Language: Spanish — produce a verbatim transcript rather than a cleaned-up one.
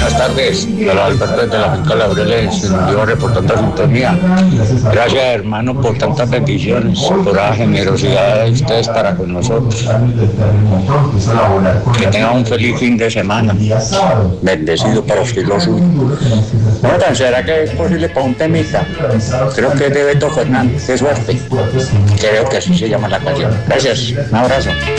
Buenas tardes, hola Alberto desde la finca Laureles, yo reportando sintonía. Gracias hermano por tantas bendiciones, por la generosidad de ustedes para con nosotros. Que tengan un feliz fin de semana, bendecido para usted y los suyos. Bueno, ¿será que es posible para un temita? Creo que es de Beto Fernández, qué suerte. Creo que así se llama la canción. Gracias, un abrazo.